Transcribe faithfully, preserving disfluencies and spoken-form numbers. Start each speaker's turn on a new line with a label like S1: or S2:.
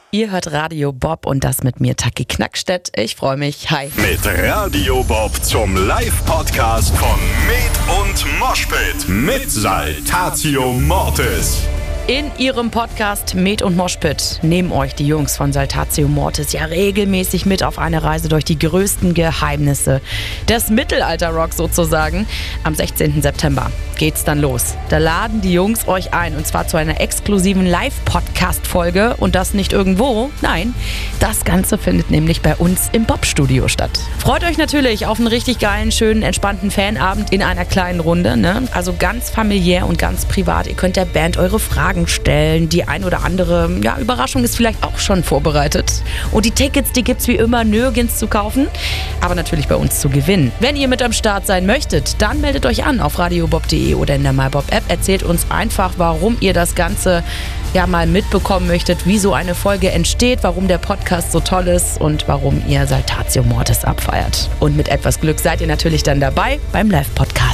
S1: Ihr hört Radio Bob und das mit mir, Taki Knackstedt. Ich freue mich. Hi.
S2: Mit Radio Bob zum Live-Podcast von Med und Moshpit mit Saltatio Mortis.
S1: In ihrem Podcast Med und Moshpit nehmen euch die Jungs von Saltatio Mortis ja regelmäßig mit auf eine Reise durch die größten Geheimnisse des Mittelalter-Rock sozusagen. Am sechzehnten September geht's dann los. Da laden die Jungs euch ein und zwar zu einer exklusiven Live-Podcast-Folge und das nicht irgendwo. Nein, das Ganze findet nämlich bei uns im Bob-Studio statt. Freut euch natürlich auf einen richtig geilen, schönen, entspannten Fanabend in einer kleinen Runde, ne? Also ganz familiär und ganz privat. Ihr könnt der Band eure Fragen stellen. Die ein oder andere ja, Überraschung ist vielleicht auch schon vorbereitet. Und die Tickets, die gibt's wie immer nirgends zu kaufen, aber natürlich bei uns zu gewinnen. Wenn ihr mit am Start sein möchtet, dann meldet euch an auf radiobob punkt de oder in der MyBob-App. Erzählt uns einfach, warum ihr das Ganze ja mal mitbekommen möchtet, wie so eine Folge entsteht, warum der Podcast so toll ist und warum ihr Saltatio Mortis abfeiert. Und mit etwas Glück seid ihr natürlich dann dabei beim Live-Podcast.